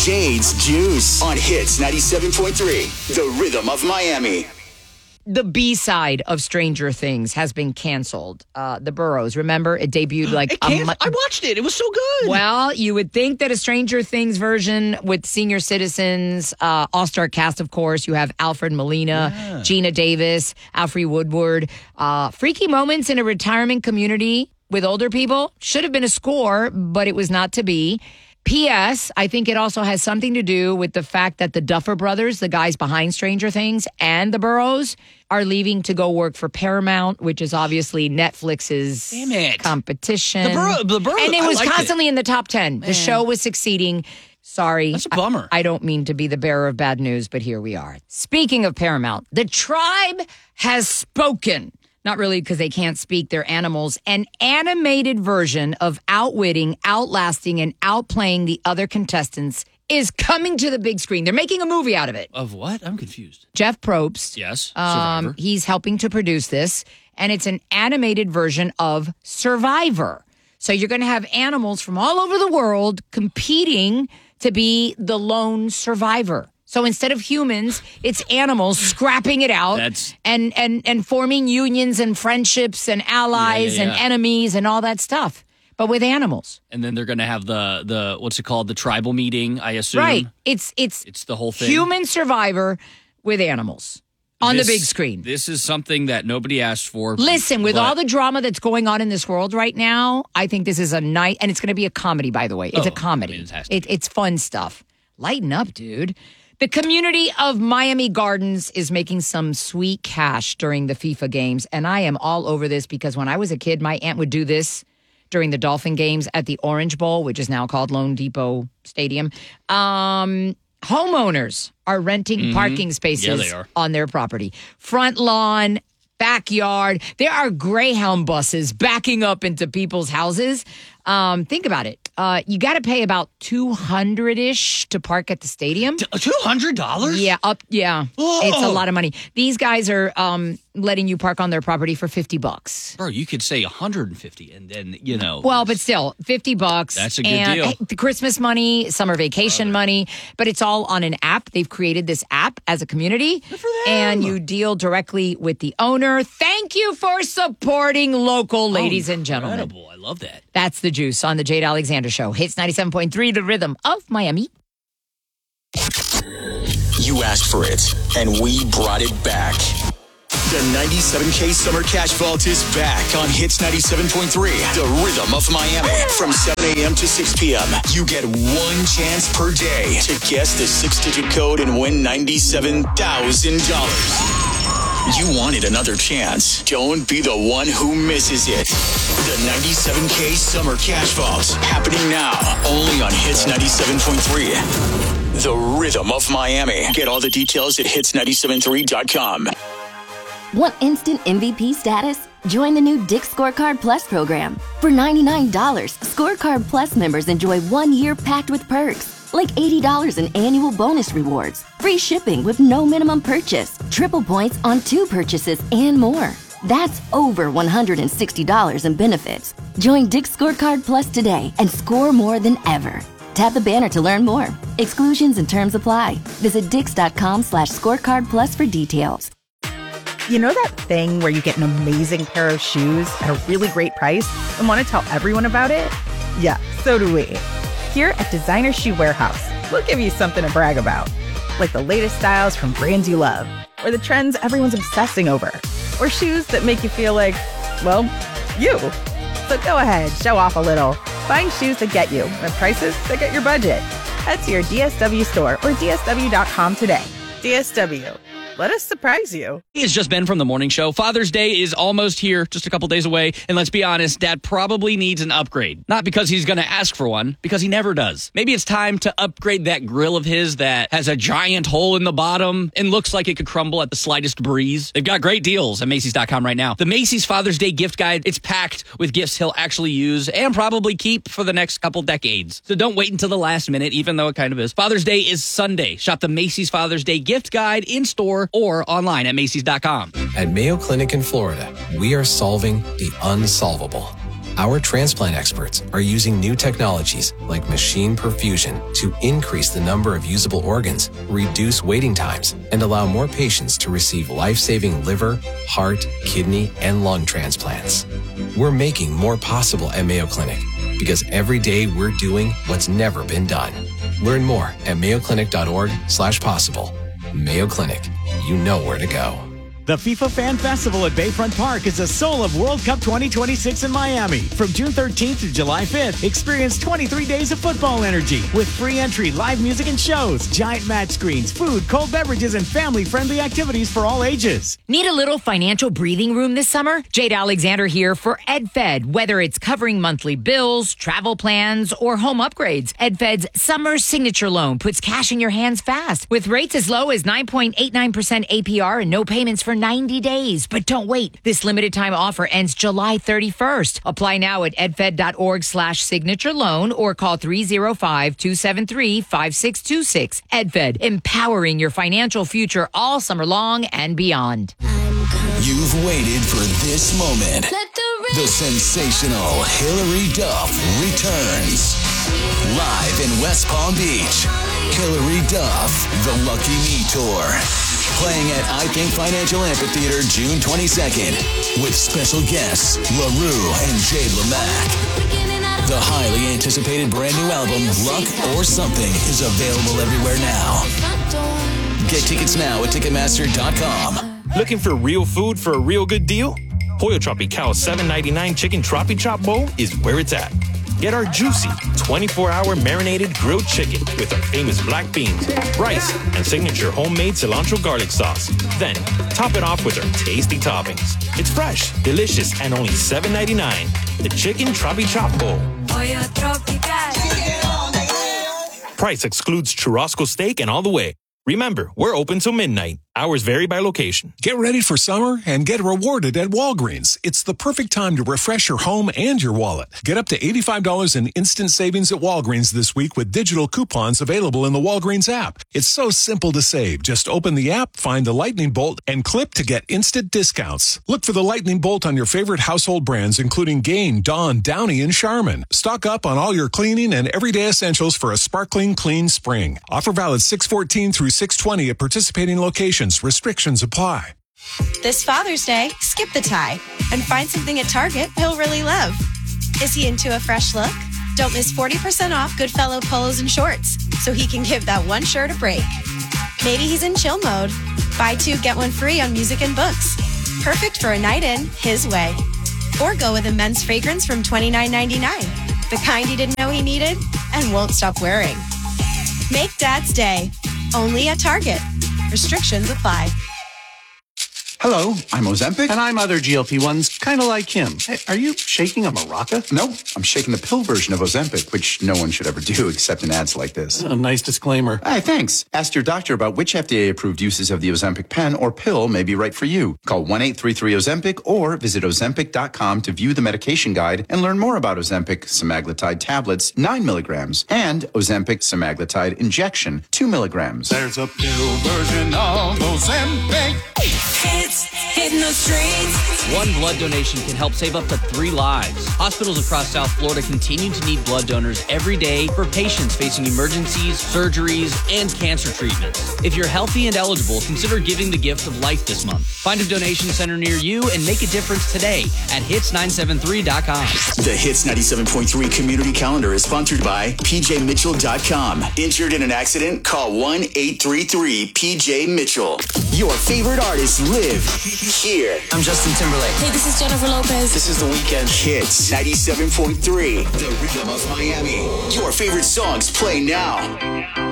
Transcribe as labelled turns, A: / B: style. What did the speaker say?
A: Jade's Juice on Hits 97.3, the rhythm of Miami.
B: The B-side of Stranger Things has been canceled. The Burrows, remember? It debuted
C: I watched it. It was so good.
B: Well, you would think that a Stranger Things version with senior citizens, all-star cast, of course. You have Alfred Molina, Gina Davis, Alfre Woodward. Freaky moments in a retirement community with older people. Should have been a score, but it was not to be. P.S. I think it also has something to do with the fact that the Duffer Brothers, the guys behind Stranger Things, and the Burrows are leaving to go work for Paramount, which is obviously Netflix's competition.
C: The Burrows,
B: and it was constantly in the top 10. The show was succeeding. Sorry.
C: That's a bummer.
B: I don't mean to be the bearer of bad news, but here we are. Speaking of Paramount, the tribe has spoken. Not really because they can't speak, they're animals. An animated version of outwitting, outlasting, and outplaying the other contestants is coming to the big screen. They're making a movie out of it.
C: Of what? I'm confused.
B: Jeff Probst.
C: Yes, Survivor.
B: He's helping to produce this, and it's an animated version of Survivor. So you're going to have animals from all over the world competing to be the lone survivor. So instead of humans, it's animals scrapping it out and forming unions and friendships and allies and enemies and all that stuff, but with animals.
C: And then they're going to have the what's it called? The tribal meeting, I assume.
B: Right. It's
C: the whole thing.
B: Human Survivor with animals on the big screen.
C: This is something that nobody asked for.
B: Listen, with all the drama that's going on in this world right now, I think this is a night, and it's going to be a comedy, by the way. It's a comedy. It's fun stuff. Lighten up, dude. The community of Miami Gardens is making some sweet cash during the FIFA games, and I am all over this because when I was a kid, my aunt would do this during the Dolphin games at the Orange Bowl, which is now called Lone Depot Stadium. Homeowners are renting parking spaces on their property. Front lawn, backyard. There are Greyhound buses backing up into people's houses. Think about it. You got to pay about $200-ish to park at the stadium.
C: $200?
B: Yeah,
C: Whoa.
B: It's a lot of money. These guys are letting you park on their property for $50.
C: Bro, you could say $150 and then,
B: Well, but still, $50.
C: That's a good deal.
B: The Christmas money, summer vacation money, but it's all on an app. They've created this app as a community.
C: Good for them.
B: And you deal directly with the owner. Thank you for supporting local, ladies and gentlemen.
C: Incredible. I love that.
B: That's the juice on the Jade Alexander Show. Hits 97.3, the rhythm of Miami.
A: You asked for it, and we brought it back. The 97K Summer Cash Vault is back on Hits 97.3, the rhythm of Miami. From 7 a.m. to 6 p.m., you get one chance per day to guess the 6-digit code and win $97,000. You wanted another chance. Don't be the one who misses it. The 97K Summer Cash Vault, happening now, only on Hits 97.3. The rhythm of Miami. Get all the details at hits973.com.
D: Want instant MVP status? Join the new Dick's Scorecard Plus program. For $99, Scorecard Plus members enjoy 1 year packed with perks, like $80 in annual bonus rewards, free shipping with no minimum purchase, triple points on 2 purchases, and more. That's over $160 in benefits. Join Dick's Scorecard Plus today and score more than ever. Tap the banner to learn more. Exclusions and terms apply. Visit dix.com/scorecard plus for details.
E: You know that thing where you get an amazing pair of shoes at a really great price and want to tell everyone about it? Yeah, so do we. Here at Designer Shoe Warehouse, we'll give you something to brag about. Like the latest styles from brands you love, or the trends everyone's obsessing over, or shoes that make you feel like, well, you. So go ahead, show off a little. Find shoes that get you at prices that get your budget. Head to your DSW store or DSW.com today. DSW. Let us surprise you.
C: It's just Ben from The Morning Show. Father's Day is almost here, just a couple days away. And let's be honest, Dad probably needs an upgrade. Not because he's going to ask for one, because he never does. Maybe it's time to upgrade that grill of his that has a giant hole in the bottom and looks like it could crumble at the slightest breeze. They've got great deals at Macy's.com right now. The Macy's Father's Day gift guide, it's packed with gifts he'll actually use and probably keep for the next couple decades. So don't wait until the last minute, even though it kind of is. Father's Day is Sunday. Shop the Macy's Father's Day gift guide in store or online at Macy's.com.
F: At Mayo Clinic in Florida, we are solving the unsolvable. Our transplant experts are using new technologies like machine perfusion to increase the number of usable organs, reduce waiting times, and allow more patients to receive life-saving liver, heart, kidney, and lung transplants. We're making more possible at Mayo Clinic because every day we're doing what's never been done. Learn more at mayoclinic.org/possible. Mayo Clinic, you know where to go.
G: The FIFA Fan Festival at Bayfront Park is the soul of World Cup 2026 in Miami. From June 13th to July 5th, experience 23 days of football energy with free entry, live music and shows, giant match screens, food, cold beverages, and family-friendly activities for all ages.
B: Need a little financial breathing room this summer? Jade Alexander here for EdFed. Whether it's covering monthly bills, travel plans, or home upgrades, EdFed's Summer Signature Loan puts cash in your hands fast with rates as low as 9.89% APR and no payments for 90 days. But don't wait. This limited time offer ends July 31st. Apply now at edfed.org/signature loan or call 305-273-5626. EdFed, empowering your financial future all summer long and beyond.
A: You've waited for this moment. The sensational Hilary Duff returns. Live in West Palm Beach. Hilary Duff, The Lucky Me Tour. Playing at I Think Financial Amphitheater June 22nd with special guests LaRue and Jade LeMac. The highly anticipated brand new album Luck or Something is available everywhere now. Get tickets now at Ticketmaster.com.
H: Looking for real food for a real good deal? Pollo Tropical $7.99 Chicken Tropi Chop Bowl is where it's at. Get our juicy 24-hour marinated grilled chicken with our famous black beans, rice, and signature homemade cilantro garlic sauce. Then, top it off with our tasty toppings. It's fresh, delicious, and only $7.99. The Chicken Tropi Chop Bowl. Price excludes churrasco steak and all the way. Remember, we're open till midnight. Hours vary by location.
I: Get ready for summer and get rewarded at Walgreens. It's the perfect time to refresh your home and your wallet. Get up to $85 in instant savings at Walgreens this week with digital coupons available in the Walgreens app. It's so simple to save. Just open the app, find the Lightning Bolt, and clip to get instant discounts. Look for the Lightning Bolt on your favorite household brands, including Gain, Dawn, Downy, and Charmin. Stock up on all your cleaning and everyday essentials for a sparkling, clean spring. Offer valid 6/14 through 6/20 at participating locations. Restrictions apply.
J: This Father's Day, skip the tie and find something at Target he'll really love. Is he into a fresh look? Don't miss 40% off Goodfellow polos and shorts so he can give that one shirt a break. Maybe he's in chill mode. Buy two, get one free on music and books. Perfect for a night in his way. Or go with a men's fragrance from $29.99. The kind he didn't know he needed and won't stop wearing. Make Dad's Day. Only at Target. Restrictions apply.
K: Hello, I'm Ozempic.
L: And I'm other GLP-1s, kind of like him. Hey, are you shaking a maraca?
K: No, I'm shaking the pill version of Ozempic, which no one should ever do except in ads like this.
L: A nice disclaimer.
K: Hey, thanks. Ask your doctor about which FDA-approved uses of the Ozempic pen or pill may be right for you. Call 1-833-OZEMPIC or visit Ozempic.com to view the medication guide and learn more about Ozempic semaglutide tablets, 9 milligrams, and Ozempic semaglutide injection, 2 milligrams.
L: There's a pill version of Ozempic.
M: It's hitting the streets.
C: One blood donation can help save up to 3 lives. Hospitals across South Florida continue to need blood donors every day for patients facing emergencies, surgeries, and cancer treatments. If you're healthy and eligible, consider giving the gift of life this month. Find a donation center near you and make a difference today at hits973.com.
A: The Hits 97.3 community calendar is sponsored by PJMitchell.com. Injured in an accident? Call 1-833-PJ-MITCHELL. Your favorite artists live here.
N: I'm Justin Timberlake.
M: Hey, this is Jennifer Lopez.
N: This is The Weeknd.
A: Hits 97.3, the rhythm of Miami. Your favorite songs play now.